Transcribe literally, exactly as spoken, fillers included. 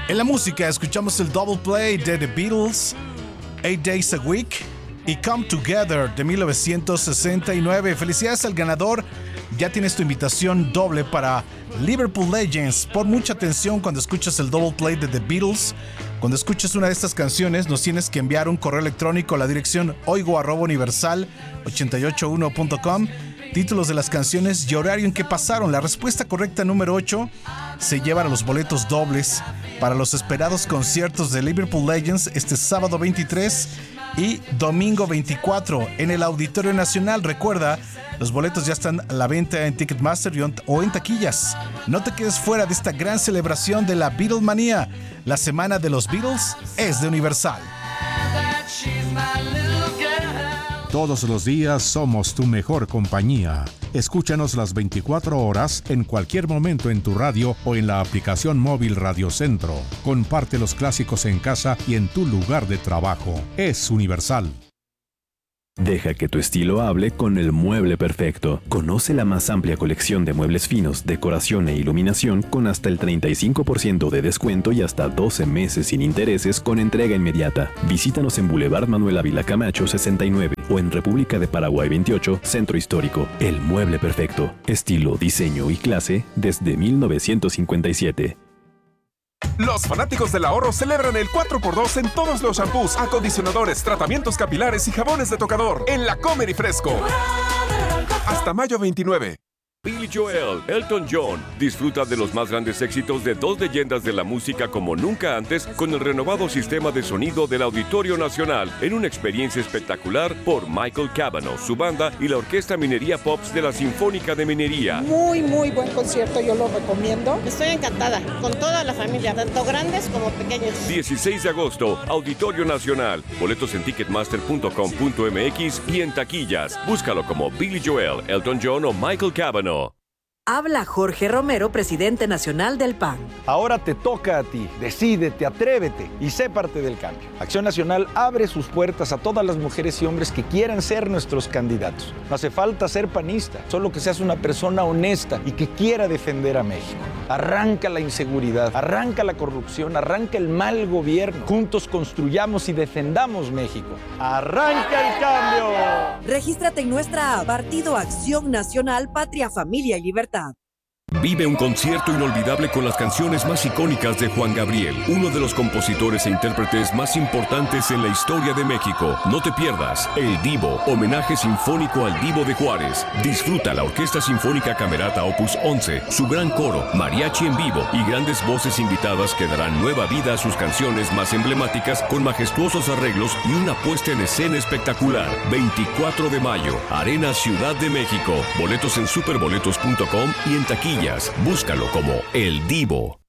En la música escuchamos el double play de The Beatles, Eight Days a Week y Come Together de mil novecientos sesenta y nueve. Felicidades al ganador. Ya tienes tu invitación doble para Liverpool Legends. Pon mucha atención cuando escuchas el double play de The Beatles. Cuando escuches una de estas canciones, nos tienes que enviar un correo electrónico a la dirección oigo arroba universal ochenta y ocho uno punto com. Títulos de las canciones y horario en que pasaron. La respuesta correcta número ocho se lleva a los boletos dobles para los esperados conciertos de Liverpool Legends este sábado veintitrés y domingo veinticuatro en el Auditorio Nacional. Recuerda, los boletos ya están a la venta en Ticketmaster o en taquillas. No te quedes fuera de esta gran celebración de la Beatlemanía. La semana de los Beatles es de Universal. Todos los días somos tu mejor compañía. Escúchanos las veinticuatro horas en cualquier momento en tu radio o en la aplicación móvil Radio Centro. Comparte los clásicos en casa y en tu lugar de trabajo. Es Universal. Deja que tu estilo hable con el mueble perfecto. Conoce la más amplia colección de muebles finos, decoración e iluminación con hasta el treinta y cinco por ciento de descuento y hasta doce meses sin intereses con entrega inmediata. Visítanos en Boulevard Manuel Ávila Camacho sesenta y nueve o en República de Paraguay veintiocho, Centro Histórico. El mueble perfecto. Estilo, diseño y clase desde mil novecientos cincuenta y siete. Los fanáticos del ahorro celebran el cuatro por dos en todos los shampoos, acondicionadores, tratamientos capilares y jabones de tocador en La Comer y Fresco. Hasta mayo veintinueve. Billy Joel, Elton John, disfruta de los más grandes éxitos de dos leyendas de la música como nunca antes con el renovado sistema de sonido del Auditorio Nacional en una experiencia espectacular por Michael Cavanaugh, su banda y la Orquesta Minería Pops de la Sinfónica de Minería. Muy, muy buen concierto, yo lo recomiendo. Estoy encantada, con toda la familia, tanto grandes como pequeños. dieciséis de agosto, Auditorio Nacional. Boletos en ticketmaster punto com punto m x y en taquillas. Búscalo como Billy Joel, Elton John o Michael Cavanaugh. Habla Jorge Romero, presidente nacional del P A N. Ahora te toca a ti. Decídete, atrévete y sé parte del cambio. Acción Nacional abre sus puertas a todas las mujeres y hombres que quieran ser nuestros candidatos. No hace falta ser panista, solo que seas una persona honesta y que quiera defender a México. Arranca la inseguridad, arranca la corrupción, arranca el mal gobierno. Juntos construyamos y defendamos México. ¡Arranca el cambio! Regístrate en nuestra app Partido Acción Nacional, Patria, Familia y Libertad. Vive un concierto inolvidable con las canciones más icónicas de Juan Gabriel, uno de los compositores e intérpretes más importantes en la historia de México. No te pierdas El Divo, homenaje sinfónico al Divo de Juárez. Disfruta la Orquesta Sinfónica Camerata Opus once, su gran coro, mariachi en vivo y grandes voces invitadas que darán nueva vida a sus canciones más emblemáticas con majestuosos arreglos y una puesta en escena espectacular. veinticuatro de mayo, Arena Ciudad de México. Boletos en superboletos punto com y en taquilla. Búscalo como El Divo.